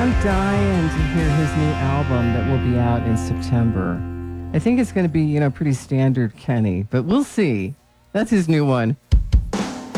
I'm dying to hear his new album that will be out in September. I think it's going to be, pretty standard Kenny, but we'll see. That's his new one.